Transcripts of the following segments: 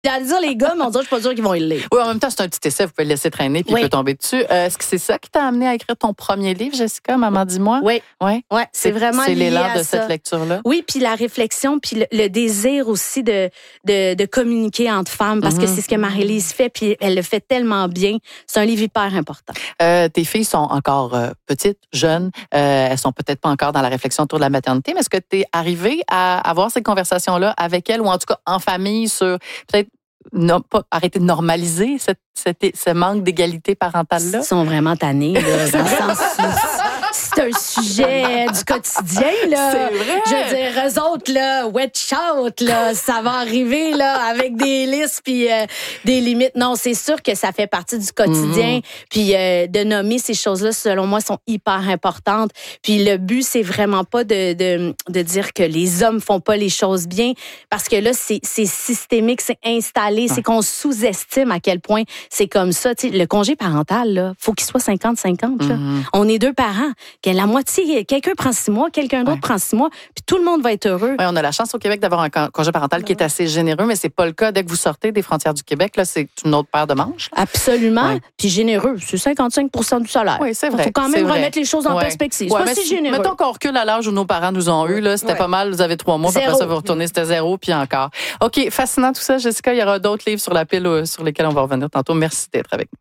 J'allais dire, les gars, mais on dirait, je suis pas sûre qu'ils vont y lire. Oui, en même temps, c'est un petit essai, vous pouvez le laisser traîner puis il peut tomber dessus. Est-ce que c'est ça qui t'a amené à écrire ton premier livre, Jessica, Maman, dis-moi? Oui. Ouais. Ouais, c'est vraiment c'est lié l'élan à de ça. cette lecture-là. Oui, puis la réflexion, puis le désir aussi de communiquer entre femmes, parce que c'est ce que Marie-Lise fait, puis elle le fait tellement bien. C'est un livre hyper important. Tes filles sont encore petites, jeunes. Elles sont peut-être pas encore dans la réflexion autour de la maternité, mais est-ce que tu es arrivée à avoir ces conversations-là avec elles, ou en tout cas en famille, sur peut-être pas arrêter de normaliser ce manque d'égalité parentale-là? Ils sont vraiment tannés, là, dans le sens où c'est un sujet du quotidien, là. C'est vrai. Je veux dire, eux autres, là, watch out, là, ça va arriver, là, avec des listes puis des limites. Non, c'est sûr que ça fait partie du quotidien. Puis de nommer ces choses-là, selon moi, sont hyper importantes. Puis le but, c'est vraiment pas de dire que les hommes font pas les choses bien, parce que là, c'est systémique, c'est installé, c'est qu'on sous-estime à quel point c'est comme ça. Tu sais, le congé parental, là, faut qu'il soit 50-50. Là. On est deux parents. Que la moitié, quelqu'un prend 6 mois, quelqu'un d'autre prend 6 mois, puis tout le monde va être heureux. Oui, on a la chance au Québec d'avoir un congé parental qui est assez généreux, mais c'est pas le cas dès que vous sortez des frontières du Québec. Là, c'est une autre paire de manches. Absolument. Puis généreux, c'est 55% du salaire. Oui, c'est vrai. Il faut quand même remettre les choses en perspective. C'est pas si généreux. Mettons qu'on recule à l'âge où nos parents nous ont eu, là, c'était pas mal. Vous avez 3 mois, puis après ça, vous retournez, c'était 0, puis encore. OK, fascinant tout ça, Jessica. Il y aura d'autres livres sur la pile sur lesquels on va revenir tantôt. Merci d'être avec nous.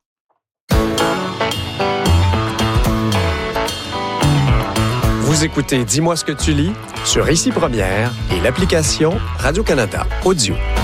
Vous écoutez Dis-moi ce que tu lis sur Ici Première et l'application Radio-Canada Audio.